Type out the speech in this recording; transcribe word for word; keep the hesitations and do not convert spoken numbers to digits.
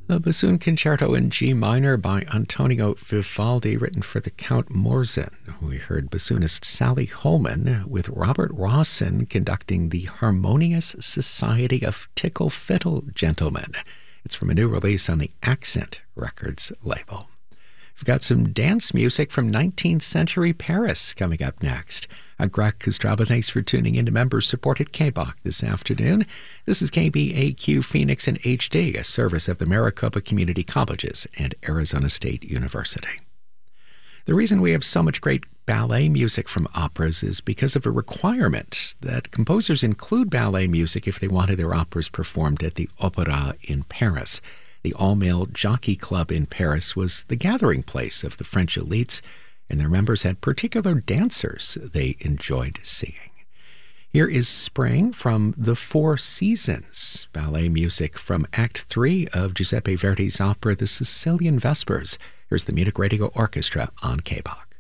A bassoon concerto in G minor by Antonio Vivaldi, written for the Count Morzin. We heard bassoonist Sally Holman with Robert Rawson conducting the Harmonious Society of Tickle Fiddle Gentlemen. It's from a new release on the Accent Records label. We've got some dance music from nineteenth century Paris coming up next. I'm Greg Kostraba. Thanks for tuning in to member-supported K B O C this afternoon. This is K B A Q Phoenix in H D, a service of the Maricopa Community Colleges and Arizona State University. The reason we have so much great ballet music from operas is because of a requirement that composers include ballet music if they wanted their operas performed at the Opéra in Paris. The all-male jockey club in Paris was the gathering place of the French elites, and their members had particular dancers they enjoyed seeing. Here is Spring from The Four Seasons, ballet music from Act Three of Giuseppe Verdi's opera The Sicilian Vespers. Here's the Munich Radio Orchestra on K B O C.